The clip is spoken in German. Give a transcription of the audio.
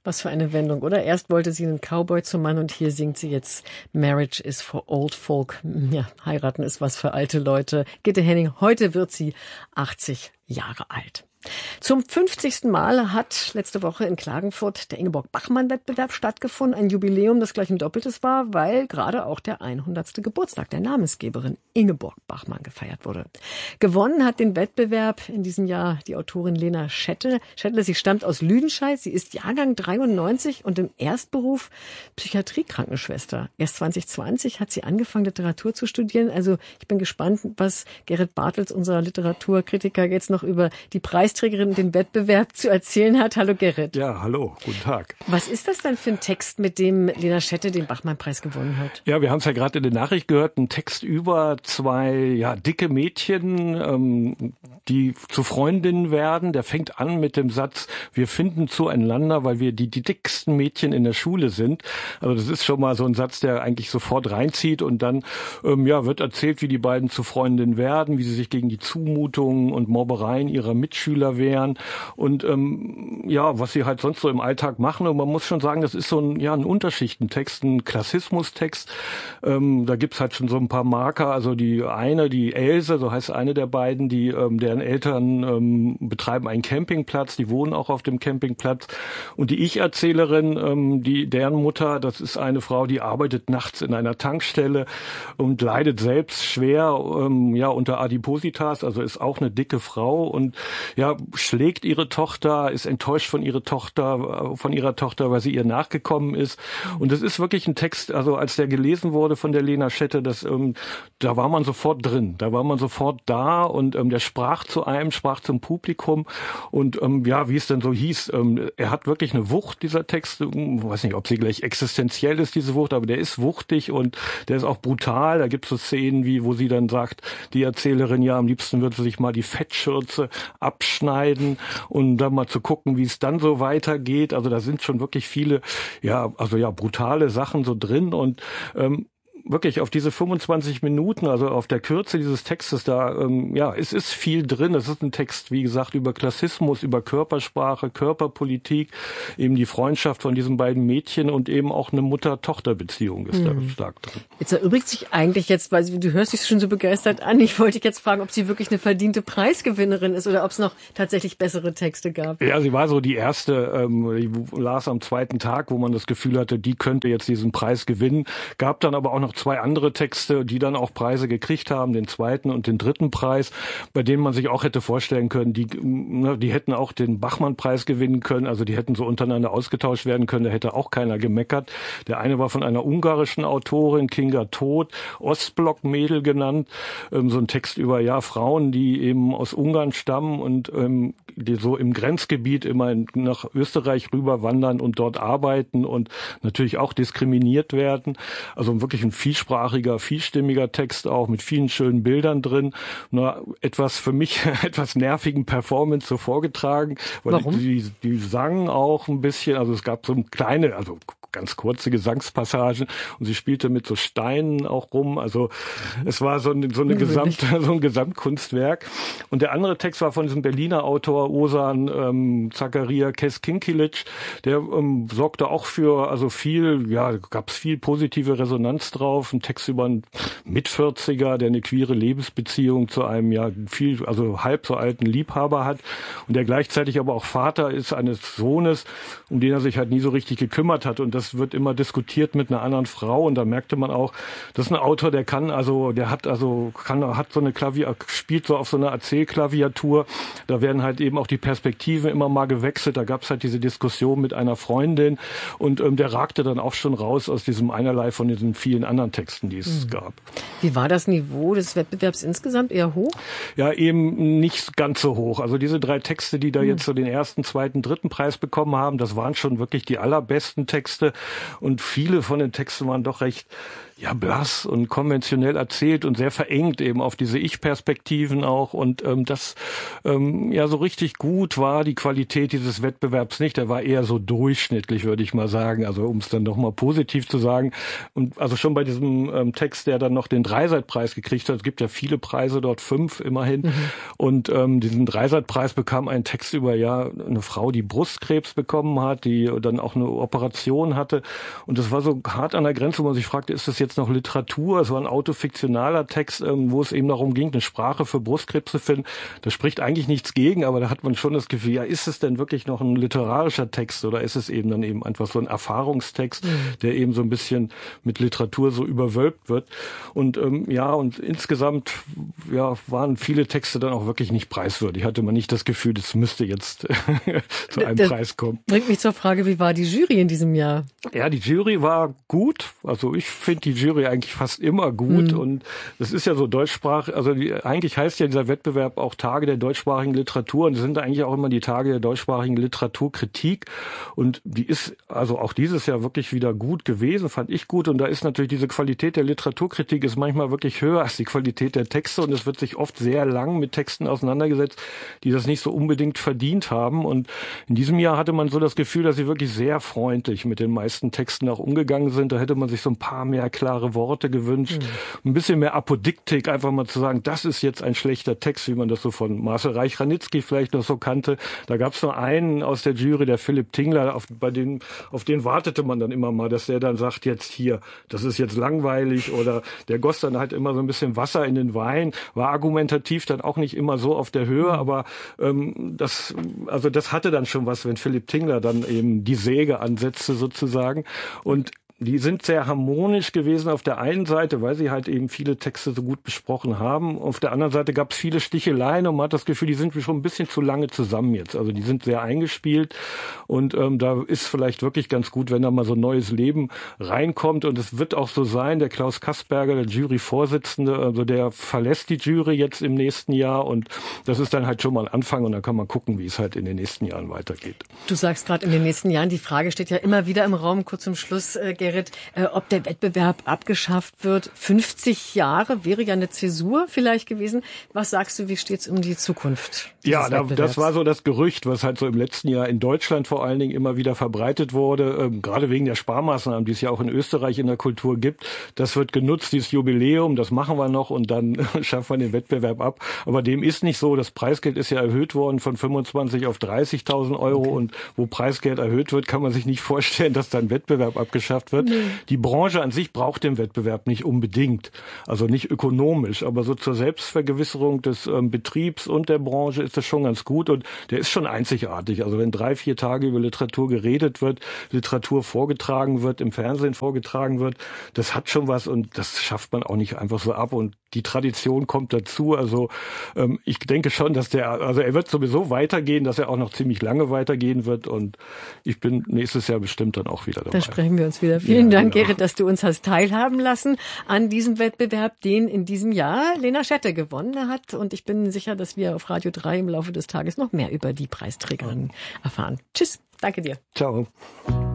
Was für eine Wendung, oder? Erst wollte sie einen Cowboy zum Mann und hier singt sie jetzt Marriage is for old folk. Ja, heiraten ist was für alte Leute. Gitte Henning, heute wird sie 80 Jahre alt. Zum 50. Mal hat letzte Woche in Klagenfurt der Ingeborg-Bachmann-Wettbewerb stattgefunden. Ein Jubiläum, das gleich ein doppeltes war, weil gerade auch der 100. Geburtstag der Namensgeberin Ingeborg Bachmann gefeiert wurde. Gewonnen hat den Wettbewerb in diesem Jahr die Autorin Lena Schettle. Schettle, sie stammt aus Lüdenscheid, sie ist Jahrgang 93 und im Erstberuf Psychiatrie-Krankenschwester. Erst 2020 hat sie angefangen, Literatur zu studieren. Also ich bin gespannt, was Gerrit Bartels, unser Literaturkritiker, jetzt noch über die Preisträgerin den Wettbewerb zu erzählen hat. Hallo Gerrit. Ja, hallo, guten Tag. Was ist das denn für ein Text, mit dem Lena Schettle den Bachmann-Preis gewonnen hat? Ja, wir haben es ja gerade in der Nachricht gehört, ein Text über zwei dicke Mädchen, die zu Freundinnen werden. Der fängt an mit dem Satz, wir finden zueinander, weil wir die dicksten Mädchen in der Schule sind. Also das ist schon mal so ein Satz, der eigentlich sofort reinzieht und dann wird erzählt, wie die beiden zu Freundinnen werden, wie sie sich gegen die Zumutungen und Mobbereien ihrer Mitschüler wehren und was sie halt sonst so im Alltag machen. Und man muss schon sagen, das ist so ein Unterschichtentext, ein Klassismustext. Da gibt's halt schon so ein paar Marker. Also die Else, so heißt eine der beiden, deren Eltern betreiben einen Campingplatz, die wohnen auch auf dem Campingplatz. Und die Ich-Erzählerin, deren Mutter, das ist eine Frau, die arbeitet nachts in einer Tankstelle und leidet selbst schwer unter Adipositas, also ist auch eine dicke Frau und schlägt ihre Tochter, ist enttäuscht von ihrer Tochter, weil sie ihr nachgekommen ist. Und das ist wirklich ein Text, also als der gelesen wurde von der Lena Schettle, da war man sofort drin, da war man sofort da und der sprach zum Publikum und wie es denn so hieß, er hat wirklich eine Wucht, dieser Text, ich weiß nicht, ob sie gleich existenziell ist, diese Wucht, aber der ist wuchtig und der ist auch brutal. Da gibt es so Szenen, wo sie dann sagt, die Erzählerin, am liebsten würde sie sich mal die Fettschürze abschneiden und dann mal zu gucken, wie es dann so weitergeht. Also da sind schon wirklich viele, brutale Sachen so drin und wirklich auf diese 25 Minuten, also auf der Kürze dieses Textes, es ist viel drin. Es ist ein Text, wie gesagt, über Klassismus, über Körpersprache, Körperpolitik, eben die Freundschaft von diesen beiden Mädchen und eben auch eine Mutter-Tochter-Beziehung ist da stark drin. Jetzt erübrigt sich eigentlich weil du hörst dich schon so begeistert an. Ich wollte dich jetzt fragen, ob sie wirklich eine verdiente Preisgewinnerin ist oder ob es noch tatsächlich bessere Texte gab. Ja, sie war so die erste, ich las am zweiten Tag, wo man das Gefühl hatte, die könnte jetzt diesen Preis gewinnen. Gab dann aber auch noch zwei andere Texte, die dann auch Preise gekriegt haben, den zweiten und den dritten Preis, bei denen man sich auch hätte vorstellen können, die hätten auch den Bachmann-Preis gewinnen können, also die hätten so untereinander ausgetauscht werden können, da hätte auch keiner gemeckert. Der eine war von einer ungarischen Autorin, Kinga Todt, Ostblock-Mädel genannt, so ein Text über Frauen, die eben aus Ungarn stammen und die so im Grenzgebiet immer nach Österreich rüber wandern und dort arbeiten und natürlich auch diskriminiert werden. Also wirklich ein vielsprachiger, vielstimmiger Text auch mit vielen schönen Bildern drin. Für mich etwas nervigen Performance so vorgetragen. Weil warum? Die sangen auch ein bisschen, also es gab so ganz kurze Gesangspassagen und sie spielte mit so Steinen auch rum. Also es war so ein Gesamtkunstwerk. Und der andere Text war von diesem Berliner Autor Ozan Zakaria Keskinkilic. Der sorgte auch für gab es viel positive Resonanz drauf. Ein Text über einen Mit-40er, der eine queere Lebensbeziehung zu einem halb so alten Liebhaber hat und der gleichzeitig aber auch Vater ist eines Sohnes, um den er sich halt nie so richtig gekümmert hat. Und das wird immer diskutiert mit einer anderen Frau und da merkte man auch, das ist ein Autor, spielt so auf so einer Erzählklaviatur. Da werden halt eben auch die Perspektiven immer mal gewechselt. Da gab es halt diese Diskussion mit einer Freundin und der ragte dann auch schon raus aus diesem einerlei von diesen vielen anderen Texten, die es gab. Wie war das Niveau des Wettbewerbs insgesamt? Eher hoch? Ja, eben nicht ganz so hoch. Also diese drei Texte, die da jetzt so den ersten, zweiten, dritten Preis bekommen haben, das waren schon wirklich die allerbesten Texte und viele von den Texten waren doch recht ja blass und konventionell erzählt und sehr verengt eben auf diese Ich-Perspektiven auch und das ja so richtig gut war die Qualität dieses Wettbewerbs nicht. Der war eher so durchschnittlich, würde ich mal sagen. Also um es dann noch mal positiv zu sagen. Und also schon bei diesem Text, der dann noch den Dreisat-Preis gekriegt hat, es gibt ja viele Preise dort, 5 immerhin. Und diesen Dreisat-Preis bekam ein Text über eine Frau, die Brustkrebs bekommen hat, die dann auch eine Operation hatte. Und das war so hart an der Grenze, wo man sich fragte, ist das jetzt noch Literatur? Es war ein autofiktionaler Text, wo es eben darum ging, eine Sprache für Brustkrebs zu finden. Da spricht eigentlich nichts gegen, aber da hat man schon das Gefühl, ja, ist es denn wirklich noch ein literarischer Text oder ist es eben dann eben einfach so ein Erfahrungstext, der eben so ein bisschen mit Literatur so überwölbt wird. Und und insgesamt waren viele Texte dann auch wirklich nicht preiswürdig. Hatte man nicht das Gefühl, das müsste jetzt zu einem Preis kommen. Bringt mich zur Frage, wie war die Jury in diesem Jahr? Ja, die Jury war gut. Also ich finde die Jury eigentlich fast immer gut. Und das ist ja so deutschsprachig, also eigentlich heißt ja dieser Wettbewerb auch Tage der deutschsprachigen Literatur. Und das sind eigentlich auch immer die Tage der deutschsprachigen Literaturkritik. Und die ist also auch dieses Jahr wirklich wieder gut gewesen, fand ich gut. Und da ist natürlich diese Qualität der Literaturkritik ist manchmal wirklich höher als die Qualität der Texte. Und es wird sich oft sehr lang mit Texten auseinandergesetzt, die das nicht so unbedingt verdient haben. Und in diesem Jahr hatte man so das Gefühl, dass sie wirklich sehr freundlich mit den meisten Texten auch umgegangen sind. Da hätte man sich so ein paar mehr klare Worte gewünscht. Ein bisschen mehr Apodiktik, einfach mal zu sagen, das ist jetzt ein schlechter Text, wie man das so von Marcel Reich-Ranitzky vielleicht noch so kannte. Da gab es nur einen aus der Jury, der Philipp Tingler, auf den wartete man dann immer mal, dass der dann sagt, jetzt hier, das ist jetzt langweilig oder der goss dann halt immer so ein bisschen Wasser in den Wein, war argumentativ dann auch nicht immer so auf der Höhe, aber das hatte dann schon was, wenn Philipp Tingler dann eben die Säge ansetzte sozusagen. Und die sind sehr harmonisch gewesen auf der einen Seite, weil sie halt eben viele Texte so gut besprochen haben. Auf der anderen Seite gab es viele Sticheleien und man hat das Gefühl, die sind schon ein bisschen zu lange zusammen jetzt. Also die sind sehr eingespielt und da ist vielleicht wirklich ganz gut, wenn da mal so ein neues Leben reinkommt. Und es wird auch so sein, der Klaus Kasperger, der Juryvorsitzende, also der verlässt die Jury jetzt im nächsten Jahr und das ist dann halt schon mal ein Anfang und dann kann man gucken, wie es halt in den nächsten Jahren weitergeht. Du sagst gerade in den nächsten Jahren, die Frage steht ja immer wieder im Raum, kurz zum Schluss, Gerrit, ob der Wettbewerb abgeschafft wird. 50 Jahre wäre ja eine Zäsur vielleicht gewesen. Was sagst du, wie steht's um die Zukunft dieses Wettbewerbs? Das war so das Gerücht, was halt so im letzten Jahr in Deutschland vor allen Dingen immer wieder verbreitet wurde, gerade wegen der Sparmaßnahmen, die es ja auch in Österreich in der Kultur gibt. Das wird genutzt, dieses Jubiläum, das machen wir noch und dann schaffen wir den Wettbewerb ab. Aber dem ist nicht so. Das Preisgeld ist ja erhöht worden von 25 auf 30.000 Euro und wo Preisgeld erhöht wird, kann man sich nicht vorstellen, dass dann Wettbewerb abgeschafft wird. Die Branche an sich braucht den Wettbewerb nicht unbedingt, also nicht ökonomisch, aber so zur Selbstvergewisserung des Betriebs und der Branche ist das schon ganz gut und der ist schon einzigartig. Also wenn 3-4 Tage über Literatur geredet wird, Literatur vorgetragen wird, im Fernsehen vorgetragen wird, das hat schon was und das schafft man auch nicht einfach so ab und die Tradition kommt dazu. Also ich denke schon, dass er wird sowieso weitergehen, dass er auch noch ziemlich lange weitergehen wird und ich bin nächstes Jahr bestimmt dann auch wieder dabei. Da sprechen wir uns wieder. Vielen Dank, Gerrit, dass du uns hast teilhaben lassen an diesem Wettbewerb, den in diesem Jahr Lena Schette gewonnen hat. Und ich bin sicher, dass wir auf Radio 3 im Laufe des Tages noch mehr über die Preisträgerin erfahren. Tschüss, danke dir. Ciao.